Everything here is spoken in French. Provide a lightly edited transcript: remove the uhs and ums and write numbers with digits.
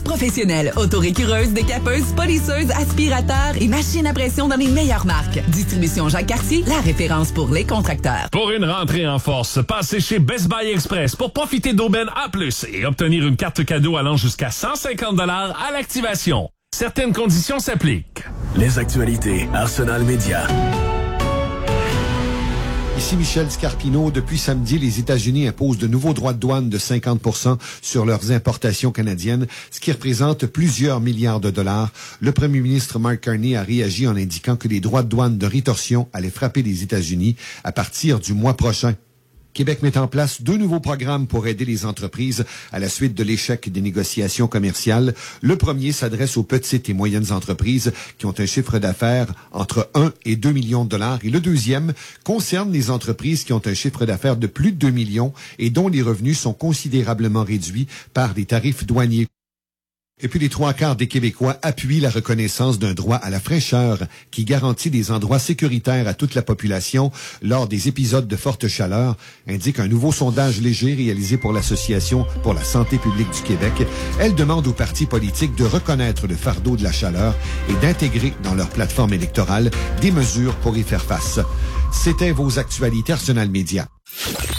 professionnelle, autorécureuse, décapeuse, polisseuse, aspirateur et machine à pression dans les meilleures marques. Distribution Jacques Cartier, la référence pour les contracteurs. Pour une rentrée en force, passez chez Best Buy Express pour profiter d'aubaines A+, et obtenir une carte cadeau allant jusqu'à 150 $ à l'activation. Certaines conditions s'appliquent. Les actualités Arsenal Média. Ici Michel Scarpino. Depuis samedi, les États-Unis imposent de nouveaux droits de douane de 50% sur leurs importations canadiennes, ce qui représente plusieurs milliards de dollars. Le premier ministre Mark Carney a réagi en indiquant que les droits de douane de rétorsion allaient frapper les États-Unis à partir du mois prochain. Québec met en place 2 nouveaux programmes pour aider les entreprises à la suite de l'échec des négociations commerciales. Le premier s'adresse aux petites et moyennes entreprises qui ont un chiffre d'affaires entre 1 et 2 millions de dollars. Et le deuxième concerne les entreprises qui ont un chiffre d'affaires de plus de 2 millions et dont les revenus sont considérablement réduits par des tarifs douaniers. Et puis les 3/4 des Québécois appuient la reconnaissance d'un droit à la fraîcheur qui garantit des endroits sécuritaires à toute la population lors des épisodes de forte chaleur, indique un nouveau sondage léger réalisé pour l'Association pour la santé publique du Québec. Elle demande aux partis politiques de reconnaître le fardeau de la chaleur et d'intégrer dans leur plateforme électorale des mesures pour y faire face. C'était vos actualités Arsenal Média.